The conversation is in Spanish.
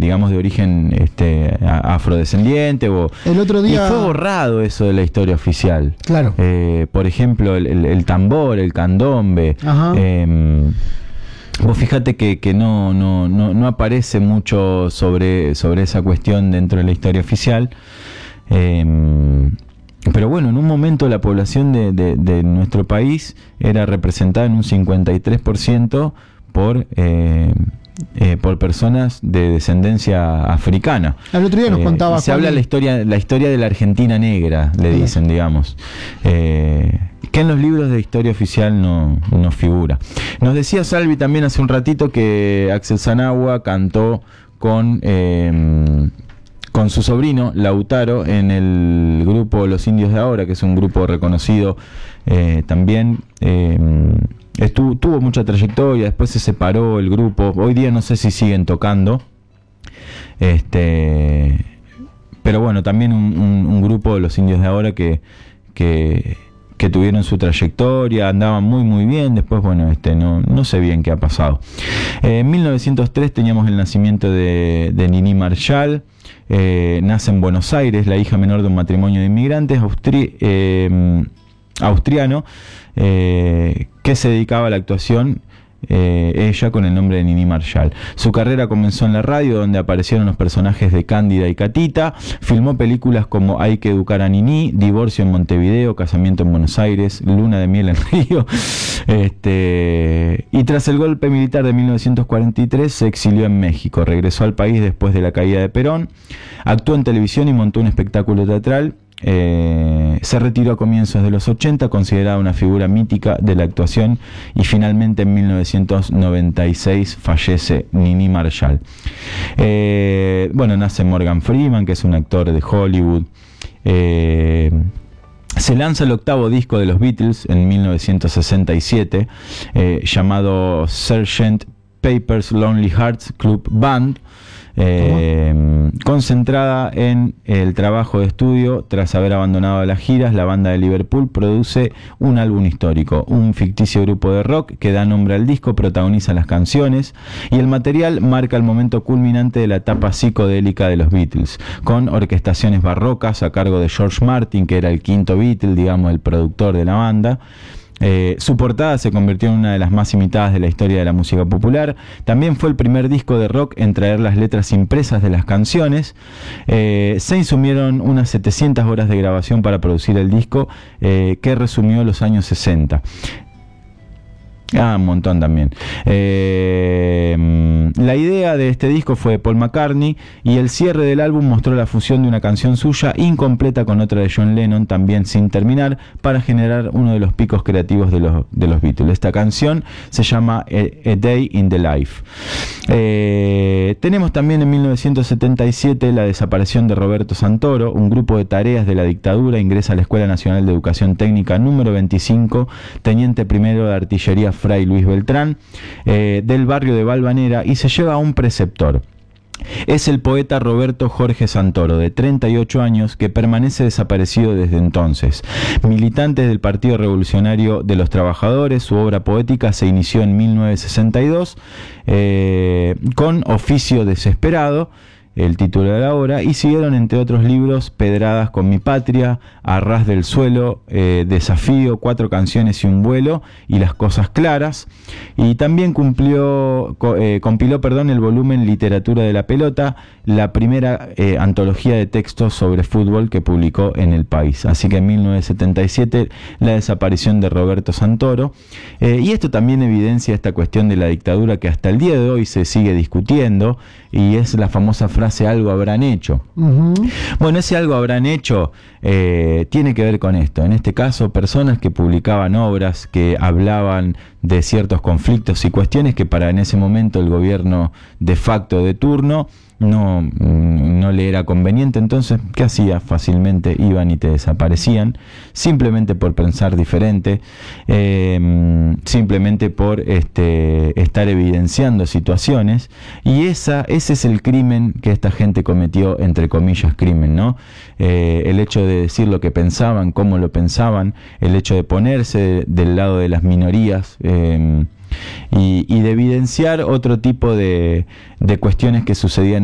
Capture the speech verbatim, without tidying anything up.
digamos, de origen este, afrodescendiente. O, el otro día... Y fue borrado eso de la historia oficial. Claro. Eh, por ejemplo, el, el, el tambor, el candombe. Ajá. Eh, Vos fíjate que, que no, no, no, no aparece mucho sobre, sobre esa cuestión dentro de la historia oficial. Eh, pero bueno, en un momento la población de, de, de nuestro país era representada en un cincuenta y tres por ciento por, eh, eh, por personas de descendencia africana. El otro día nos eh, contaba... Se habla la historia, la historia de la Argentina negra, le dicen, sí. digamos. Eh, que en los libros de historia oficial no, no figura. Nos decía Salvi también hace un ratito que Axel Zanagua cantó con, eh, con su sobrino Lautaro en el grupo Los Indios de Ahora, que es un grupo reconocido eh, también. Eh, estuvo, tuvo mucha trayectoria, después se separó el grupo. Hoy día no sé si siguen tocando. Este, pero bueno, también un, un, un grupo Los Indios de Ahora que... que que tuvieron su trayectoria, andaban muy muy bien, después bueno, este no, no sé bien qué ha pasado. Eh, en mil novecientos tres teníamos el nacimiento de, de Nini Marshall, eh, nace en Buenos Aires, la hija menor de un matrimonio de inmigrantes austri eh, austriano, eh, que se dedicaba a la actuación. Eh, ella con el nombre de Nini Marshall. Su carrera comenzó en la radio, donde aparecieron los personajes de Cándida y Catita. Filmó películas como Hay que educar a Nini, Divorcio en Montevideo, Casamiento en Buenos Aires, Luna de miel en Río. Este, y tras el golpe militar de mil novecientos cuarenta y tres se exilió en México. Regresó al país después de la caída de Perón. Actuó en televisión y montó un espectáculo teatral. Eh, se retiró a comienzos de los ochenta, considerada una figura mítica de la actuación, y finalmente en mil novecientos noventa y seis fallece Nini Marshall. Eh, bueno, nace Morgan Freeman, que es un actor de Hollywood. Eh, Se lanza el octavo disco de los Beatles en mil novecientos sesenta y siete, eh, llamado sergeant Pepper's Lonely Hearts Club Band. Eh, concentrada en el trabajo de estudio. Tras haber abandonado las giras, la banda de Liverpool produce un álbum histórico. Un ficticio grupo de rock que da nombre al disco protagoniza las canciones, y el material marca el momento culminante de la etapa psicodélica de los Beatles, con orquestaciones barrocas a cargo de George Martin, que era el quinto Beatle, digamos, el productor de la banda. Eh, su portada se convirtió en una de las más imitadas de la historia de la música popular. También fue el primer disco de rock en traer las letras impresas de las canciones. Eh, se insumieron unas setecientas horas de grabación para producir el disco, eh, que resumió los años sesenta. Ah, un montón también. Eh, la idea de este disco fue de Paul McCartney, y el cierre del álbum mostró la fusión de una canción suya incompleta con otra de John Lennon, también sin terminar, para generar uno de los picos creativos de los, de los Beatles. Esta canción se llama A, A Day in the Life. Eh, tenemos también en mil novecientos setenta y siete la desaparición de Roberto Santoro. Un grupo de tareas de la dictadura ingresa a la Escuela Nacional de Educación Técnica número veinticinco, teniente primero de artillería Fray Luis Beltrán, eh, del barrio de Valvanera, y se lleva a un preceptor. Es el poeta Roberto Jorge Santoro, de treinta y ocho años, que permanece desaparecido desde entonces. Militante del Partido Revolucionario de los Trabajadores, su obra poética se inició en mil novecientos sesenta y dos eh, con Oficio Desesperado, el título de la obra, y siguieron entre otros libros Pedradas con mi patria, A ras del suelo, eh, Desafío, Cuatro canciones y un vuelo, y Las cosas claras. Y también cumplió, co, eh, compiló perdón, el volumen Literatura de la pelota, la primera eh, antología de textos sobre fútbol que publicó en El País. Así que en mil novecientos setenta y siete la desaparición de Roberto Santoro. Eh, y esto también evidencia esta cuestión de la dictadura que hasta el día de hoy se sigue discutiendo, y es la famosa frase algo habrán hecho. Uh-huh. Bueno, ese algo habrán hecho eh, tiene que ver con esto. En este caso, personas que publicaban obras que hablaban de ciertos conflictos y cuestiones que para en ese momento el gobierno de facto de turno no, no le era conveniente. Entonces, ¿qué hacía? Fácilmente iban y te desaparecían, simplemente por pensar diferente, eh, simplemente por este, estar evidenciando situaciones. Y esa, ese es el crimen que esta gente cometió, entre comillas crimen, ¿no? Eh, el hecho de decir lo que pensaban, cómo lo pensaban, el hecho de ponerse del lado de las minorías, eh, y, y de evidenciar otro tipo de, de cuestiones que sucedían